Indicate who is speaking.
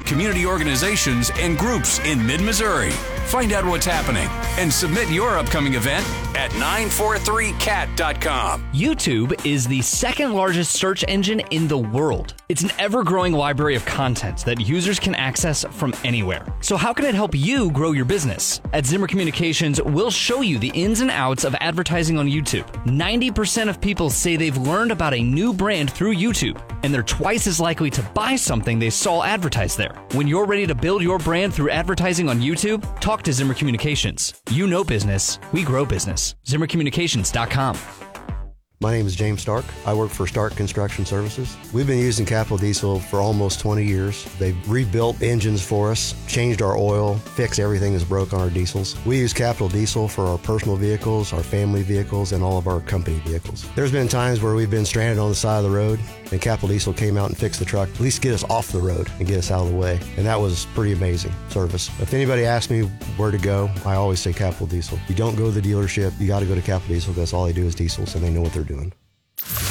Speaker 1: community organizations and groups in mid-Missouri. Find out what's happening and submit your upcoming event at 943cat.com.
Speaker 2: YouTube is the second largest search engine in the world. It's an ever-growing library of content that users can access from anywhere. So how can it help you grow your business? At Zimmer Communications, we'll show you the ins and outs of advertising on YouTube. 90% of people say they've learned about a new brand through YouTube, and they're twice as likely to buy something they saw advertised there. When you're ready to build your brand through advertising on YouTube, talk to Zimmer Communications. You know business. We grow business. ZimmerCommunications.com.
Speaker 3: My name is James Stark. I work for Stark Construction Services. We've been using Capital Diesel for almost 20 years. They've rebuilt engines for us, changed our oil, fixed everything that's broke on our diesels. We use Capital Diesel for our personal vehicles, our family vehicles, and all of our company vehicles. There's been times where we've been stranded on the side of the road, and Capital Diesel came out and fixed the truck, at least get us off the road and get us out of the way. And that was pretty amazing service. If anybody asks me where to go, I always say Capital Diesel. You don't go to the dealership, you got to go to Capital Diesel because all they do is diesels and they know what they're doing.